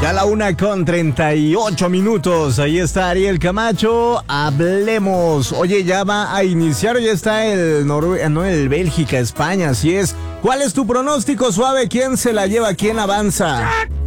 Ya la 1:38. Ahí está Ariel Camacho. Hablemos. Oye, ya va a iniciar. Ya está el Bélgica, España. Así es. ¿Cuál es tu pronóstico, Suave? ¿Quién se la lleva? ¿Quién avanza?